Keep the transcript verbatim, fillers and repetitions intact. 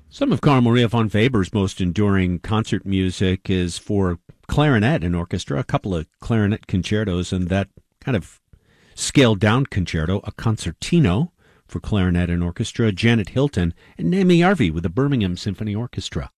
Some of Carl Maria von Weber's most enduring concert music is for clarinet and orchestra, a couple of clarinet concertos, and that kind of scaled-down concerto, a concertino for clarinet and orchestra, Janet Hilton, and Naomi Arvey with the Birmingham Symphony Orchestra.